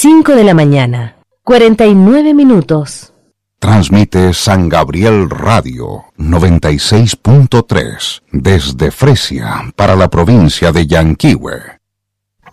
5 de la mañana, 49 minutos. Transmite San Gabriel Radio 96.3 desde Fresia para la provincia de Yanquihue.